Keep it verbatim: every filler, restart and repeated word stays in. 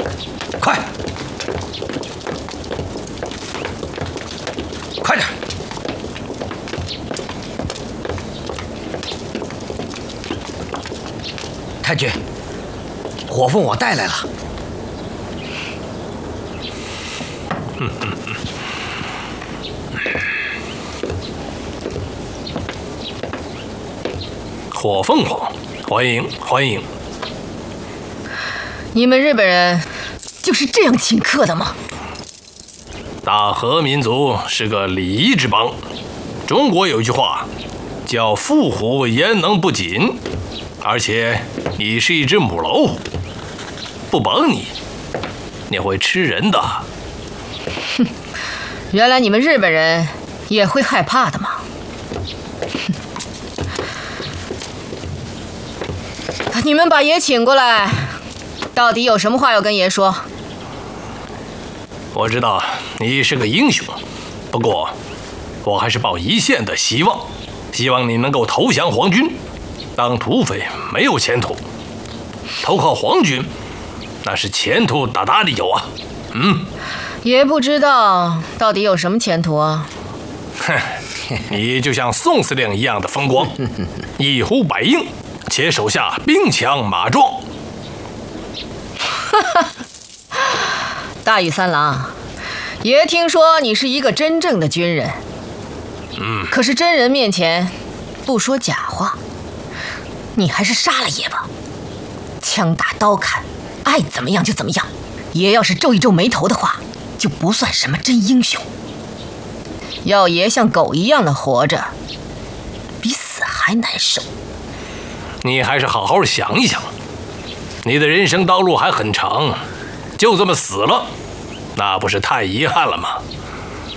快，快点！太君，火凤我带来了。 嗯嗯嗯。火凤凰，欢迎欢迎！ 你们日本人就是这样请客的吗？ 大和民族是个礼仪之邦，中国有句话叫“伏虎焉能不紧”，而且你是一只母老虎，不帮你，你会吃人的。 哼，原来你们日本人也会害怕的吗？你们把爷请过来，到底有什么话要跟爷说？ 我知道你是个英雄，不过我还是抱一线的希望，希望你能够投降皇军。当土匪没有前途，投靠皇军那是前途大大的有啊。嗯， 也不知道到底有什么前途啊。 哼，你就像宋司令一样的风光，一呼百应，且手下兵强马壮。 大羽三郎，爷听说你是一个真正的军人， 嗯， 可是真人面前不说假话，你还是杀了爷吧。枪打刀砍，爱怎么样就怎么样。爷要是皱一皱眉头的话，就不算什么真英雄。要爷像狗一样的活着，比死还难受。 你还是好好想一想，你的人生道路还很长，就这么死了，那不是太遗憾了吗？